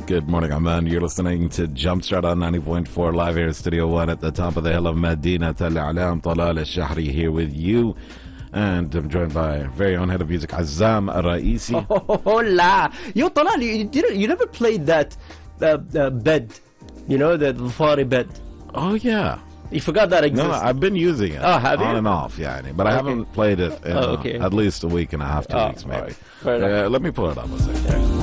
Good morning, Amman. You're listening to Jumpstart on 90.4 live here at Studio 1 at the top of the hill of Medina Al-Alam. Talal Al-Shahri here with you. And I'm joined by our very own head of music, Azam Raisi. Hola! Yo, Talal, you never played that bed, the Dhafari bed. Oh, yeah. You forgot that exists. No, I've been using it have you? on and off, but I haven't played it in okay. at least a week and a half, 2 weeks maybe. Right. Let me pull it up a second.